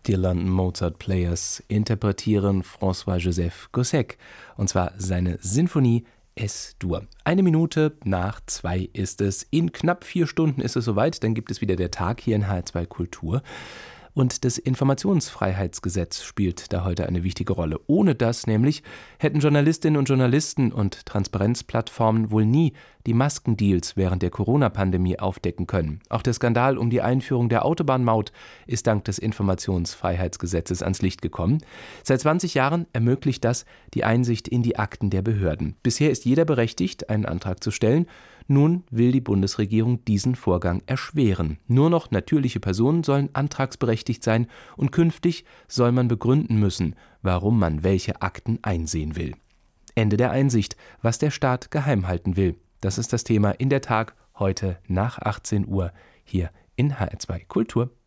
Die London Mozart Players interpretieren François-Joseph Gossec, und zwar seine Sinfonie Es-Dur. 1:02 ist es. In knapp 4 Stunden ist es soweit, dann gibt es wieder der Tag hier in HR2 Kultur. Und das Informationsfreiheitsgesetz spielt da heute eine wichtige Rolle. Ohne das nämlich hätten Journalistinnen und Journalisten und Transparenzplattformen wohl nie die Maskendeals während der Corona-Pandemie aufdecken können. Auch der Skandal um die Einführung der Autobahnmaut ist dank des Informationsfreiheitsgesetzes ans Licht gekommen. Seit 20 Jahren ermöglicht das die Einsicht in die Akten der Behörden. Bisher ist jeder berechtigt, einen Antrag zu stellen. Nun will die Bundesregierung diesen Vorgang erschweren. Nur noch natürliche Personen sollen antragsberechtigt sein und künftig soll man begründen müssen, warum man welche Akten einsehen will. Ende der Einsicht, was der Staat geheim halten will. Das ist das Thema in der Tag heute nach 18 Uhr hier in HR2 Kultur.